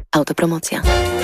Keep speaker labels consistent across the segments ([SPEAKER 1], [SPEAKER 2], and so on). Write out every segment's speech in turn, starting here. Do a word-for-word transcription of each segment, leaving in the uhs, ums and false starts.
[SPEAKER 1] Autopromocja.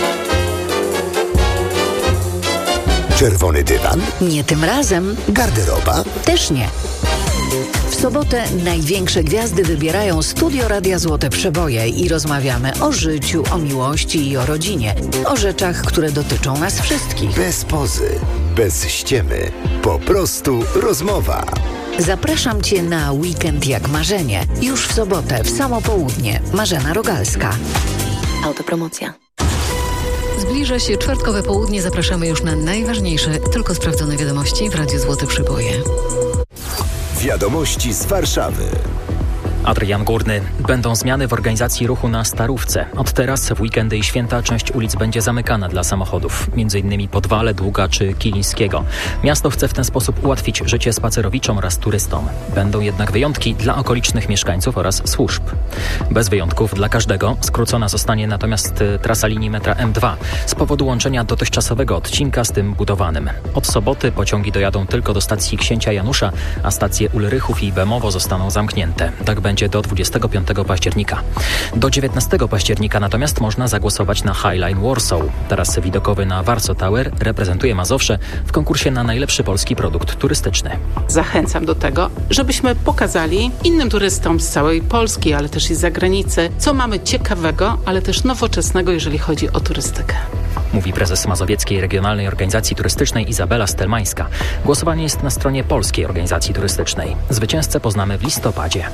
[SPEAKER 2] Czerwony dywan?
[SPEAKER 3] Nie tym razem.
[SPEAKER 2] Garderoba?
[SPEAKER 3] Też nie. W sobotę największe gwiazdy wybierają Studio Radia Złote Przeboje i rozmawiamy o życiu, o miłości i o rodzinie. O rzeczach, które dotyczą nas wszystkich.
[SPEAKER 2] Bez pozy, bez ściemy. Po prostu rozmowa.
[SPEAKER 3] Zapraszam Cię na Weekend jak marzenie. Już w sobotę, w samo południe. Marzena Rogalska.
[SPEAKER 1] Autopromocja.
[SPEAKER 4] Zbliża się czwartkowe południe. Zapraszamy już na najważniejsze, tylko sprawdzone wiadomości w Radiu Złote Przeboje.
[SPEAKER 2] Wiadomości z Warszawy.
[SPEAKER 5] Adrian Górny. Będą zmiany w organizacji ruchu na Starówce. Od teraz w weekendy i święta część ulic będzie zamykana dla samochodów, między innymi Podwale, Długa czy Kilińskiego. Miasto chce w ten sposób ułatwić życie spacerowiczom oraz turystom. Będą jednak wyjątki dla okolicznych mieszkańców oraz służb. Bez wyjątków dla każdego skrócona zostanie natomiast trasa linii metra M dwa z powodu łączenia dotychczasowego odcinka z tym budowanym. Od soboty pociągi dojadą tylko do stacji Księcia Janusza, a stacje Ulrychów i Bemowo zostaną zamknięte. Tak będzie do dwudziestego piątego października. Do dziewiętnastego października natomiast można zagłosować na Highline Warsaw. Taras widokowy na Warsaw Tower reprezentuje Mazowsze w konkursie na najlepszy polski produkt turystyczny.
[SPEAKER 6] Zachęcam do tego, żebyśmy pokazali innym turystom z całej Polski, ale też i z zagranicy, co mamy ciekawego, ale też nowoczesnego, jeżeli chodzi o turystykę.
[SPEAKER 5] Mówi prezes Mazowieckiej Regionalnej Organizacji Turystycznej Izabela Stelmańska. Głosowanie jest na stronie Polskiej Organizacji Turystycznej. Zwycięzcę poznamy w listopadzie.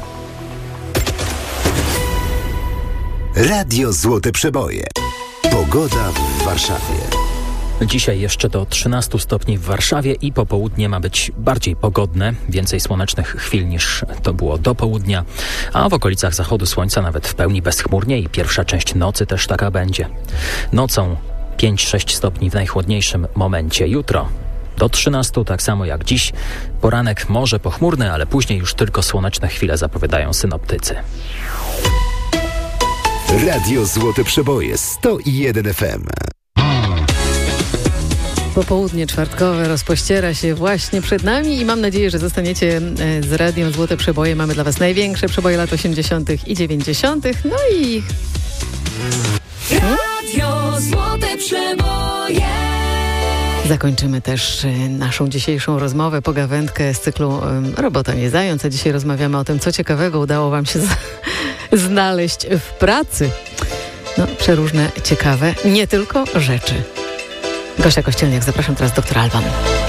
[SPEAKER 2] Radio Złote Przeboje. Pogoda w Warszawie.
[SPEAKER 5] Dzisiaj jeszcze do trzynastu stopni w Warszawie i popołudnie ma być bardziej pogodne, więcej słonecznych chwil niż to było do południa, a w okolicach zachodu słońca nawet w pełni bezchmurnie i pierwsza część nocy też taka będzie. Nocą pięć sześć stopni w najchłodniejszym momencie. Jutro do trzynastu, tak samo jak dziś. Poranek może pochmurny, ale później już tylko słoneczne chwile zapowiadają synoptycy.
[SPEAKER 2] Radio Złote Przeboje sto jeden F M.
[SPEAKER 4] Popołudnie czwartkowe rozpościera się właśnie przed nami i mam nadzieję, że zostaniecie z Radiem Złote Przeboje. Mamy dla Was największe przeboje lat osiemdziesiątych i dziewięćdziesiątych. No i...
[SPEAKER 7] Radio Złote Przeboje.
[SPEAKER 4] Zakończymy też naszą dzisiejszą rozmowę, pogawędkę z cyklu Robota nie zając. A dzisiaj rozmawiamy o tym, co ciekawego udało Wam się z- znaleźć w pracy. No, przeróżne, ciekawe, nie tylko rzeczy. Gosia Kościelniak, zapraszam teraz doktora Alban.